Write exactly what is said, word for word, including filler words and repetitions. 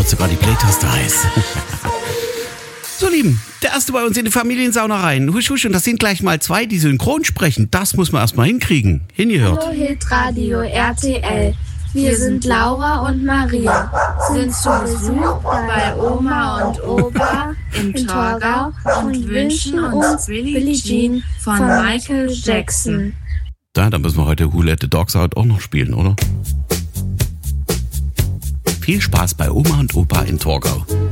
wird sogar die Play-Taste heiß. So, Lieben, der erste bei uns in die Familiensauna rein. Husch, husch, und das sind gleich mal zwei, die synchron sprechen. Das muss man erstmal hinkriegen. Hingehört. Hallo Hitradio R T L. Wir sind Laura und Maria. Sind zu Besuch bei Oma und Opa in Torgau und wünschen uns Billie Jean von Michael Jackson. Da, dann müssen wir heute Who Let the Dogs Out auch noch spielen, oder? Viel Spaß bei Oma und Opa in Torgau.